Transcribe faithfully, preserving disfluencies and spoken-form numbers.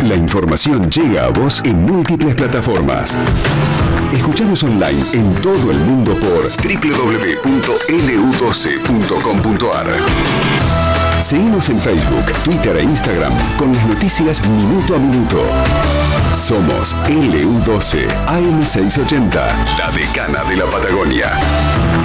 La información llega a vos en múltiples plataformas. Escuchamos online en todo el mundo por doble u doble u doble u punto ele u doce punto com punto a r. Seguimos en Facebook, Twitter e Instagram con las noticias minuto a minuto. Somos ele u doce A M seiscientos ochenta, la decana de la Patagonia.